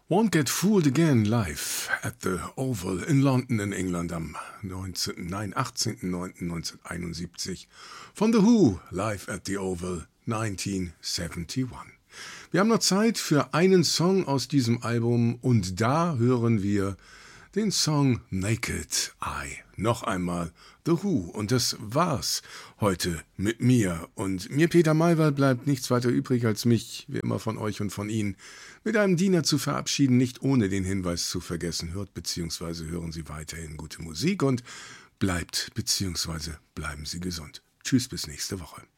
Won't Get Fooled Again live at the Oval in London in England am 18.09.1971 von The Who live at the Oval 1971. Wir haben noch Zeit für einen Song aus diesem Album und da hören wir den Song Naked Eye. Noch einmal The Who und das war's heute mit mir. Und mir, Peter Maywald, bleibt nichts weiter übrig, als mich, wie immer von euch und von Ihnen, mit einem Diener zu verabschieden, nicht ohne den Hinweis zu vergessen. Hört bzw. hören Sie weiterhin gute Musik und bleibt bzw. bleiben Sie gesund. Tschüss, bis nächste Woche.